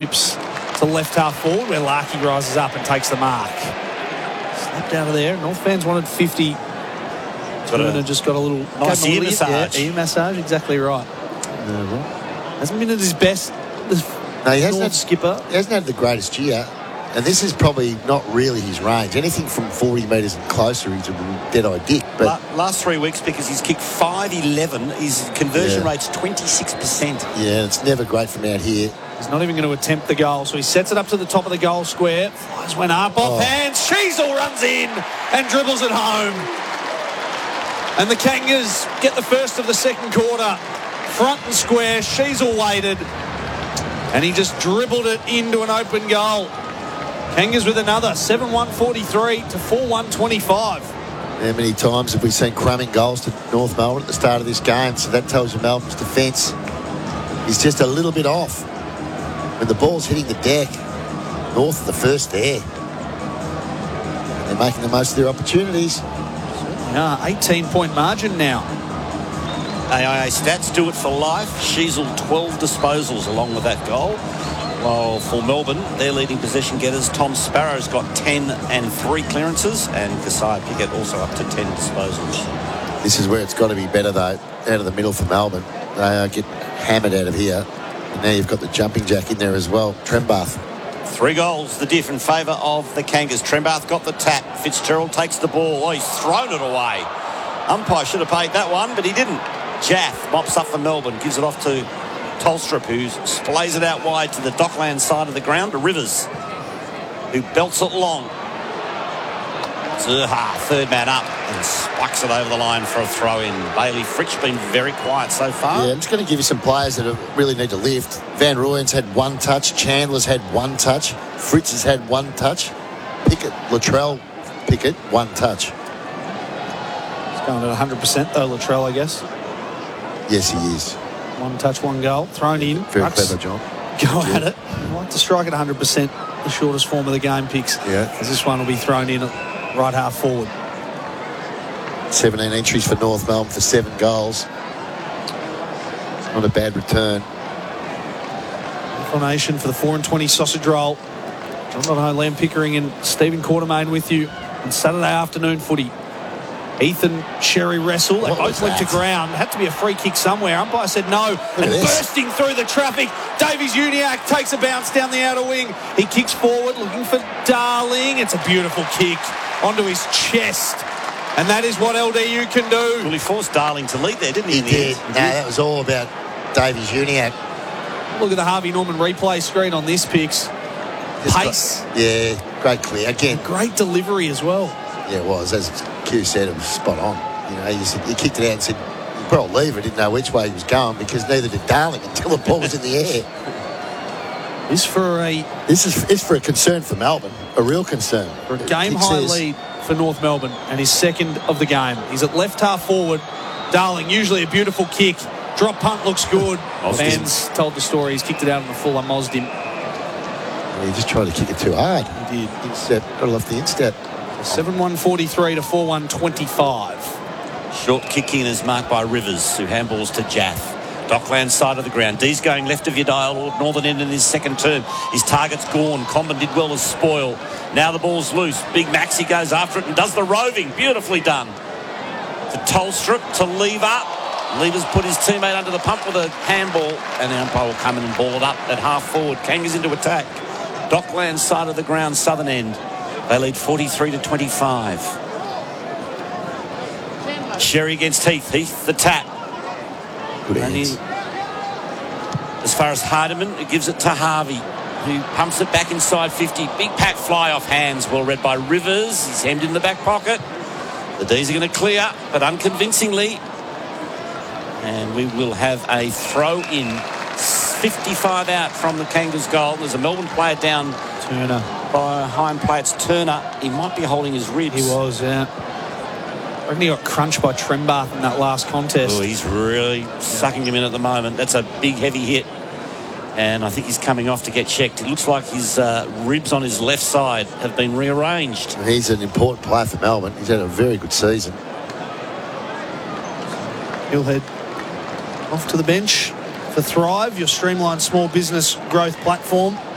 chips to left half forward, where Larkey rises up and takes the mark. Slapped out of there. North fans wanted 50. Just got a little nice ear massage. Yeah, ear massage, exactly right. Hasn't been at his best. No, he hasn't skipper. He hasn't had the greatest year. And this is probably not really his range. Anything from 40 metres and closer, he's a dead-eye dick. But last 3 weeks, because he's kicked 5-11, his conversion rate's 26%. Yeah, it's never great from out here. He's not even going to attempt the goal, so he sets it up to the top of the goal square. Flies went up, off hands. Sheasel runs in and dribbles it home. And the Kangas get the first of the second quarter. Front and square, Sheasel waited. And he just dribbled it into an open goal. Kangas with another 7-1-43 to 4-1-25. How many times have we seen crumbing goals to North Melbourne at the start of this game? So that tells you Melbourne's defence is just a little bit off. When the ball's hitting the deck, North are the first there. They're making the most of their opportunities. Yeah, 18-point margin now. AIA stats do it for life. Sheasel 12 disposals along with that goal. While for Melbourne, their leading possession getters, Tom Sparrow's got 10 and 3 clearances, and Kasai Pickett also up to 10 disposals. This is where it's got to be better, though, out of the middle for Melbourne. They get hammered out of here. And now you've got the jumping jack in there as well, Trembath. 3 goals, the diff in favour of the Kangas. Trembath got the tap. Fitzgerald takes the ball. Oh, he's thrown it away. Umpire should have paid that one, but he didn't. Jaff mops up for Melbourne, gives it off to Tolstrup, who splays it out wide to the Dockland side of the ground to Rivers, who belts it long. Zerha, third man up, and spikes it over the line for a throw-in. Bailey Fritsch been very quiet so far. Yeah, I'm just going to give you some players that really need to lift. Van Rooyen's had 1 touch. Chandler's had 1 touch. Fritz has had 1 touch. Latrell Pickett, 1 touch. He's going at 100% though, Latrell, I guess. Yes, he is. 1 touch, 1 goal. Thrown in. Very clever, John. Go at it. I like to strike at 100%, the shortest form of the game picks. Yeah. Because this one will be thrown in at right half forward. 17 entries for North Melbourne for 7 goals. Not a bad return. Formation for the 4-20 sausage roll. John Donohoe, Liam Pickering and Stephen Quartermain with you on Saturday afternoon footy. Ethan Sherry wrestle. They both went to ground. Had to be a free kick somewhere. Umpire said no. And bursting through the traffic, Davies Uniacke takes a bounce down the outer wing. He kicks forward looking for Darling. It's a beautiful kick onto his chest. And that is what LDU can do. Well, he forced Darling to lead there, didn't he? He did. No, that was all about Davies Uniacke. Look at the Harvey Norman replay screen on this picks. Pace. Great clear. Again, great delivery as well. Yeah, it was. As Q said, it was spot on. You know, he kicked it out and said, "Well, leave it." Didn't know which way he was going because neither did Darling until the ball was in the air. This is for a concern for Melbourne, a real concern. For a game-high lead for North Melbourne and his second of the game. He's at left half forward. Darling, usually a beautiful kick. Drop punt looks good. Fans told the story. He's kicked it out on the full. I mozzed him. He just tried to kick it too hard. He did. Instep. Got it off the instep. 7-1-43 to 4-1-25. Short kick in is marked by Rivers, who handballs to Jaff. Dockland side of the ground. D's going left of your dial, northern end in his second term. His target's gone. Comben did well as spoil. Now the ball's loose. Big Maxi goes after it and does the roving. Beautifully done. To Tolstrup, to Lever. Lever's put his teammate under the pump with a handball, and the umpire will come in and ball it up at half forward. Kangas into attack. Dockland side of the ground, southern end. They lead 43 to 25. Sherry against Heath. Heath, the tap. Good hands. As far as Hardiman, it gives it to Harvey, who pumps it back inside 50. Big pack fly off hands. Well read by Rivers. He's hemmed in the back pocket. The D's are going to clear, but unconvincingly. And we will have a throw in. 55 out from the Kangas goal. There's a Melbourne player down. Turner. By home play, it's Turner. He might be holding his ribs. He was, yeah. I reckon he got crunched by Trembath in that last contest. Oh, he's really sucking him in at the moment. That's a big, heavy hit. And I think he's coming off to get checked. It looks like his ribs on his left side have been rearranged. He's an important player for Melbourne. He's had a very good season. He'll head off to the bench for Thrive, your streamlined small business growth platform.